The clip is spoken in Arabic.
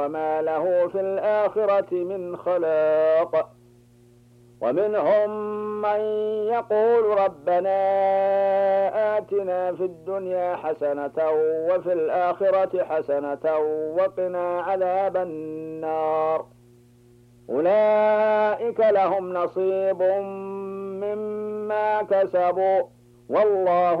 وما له في الآخرة من خلاق ومنهم من يقول ربنا آتنا في الدنيا حسنة وفي الآخرة حسنة وقنا عذاب النار أولئك لهم نصيب مما كسبوا والله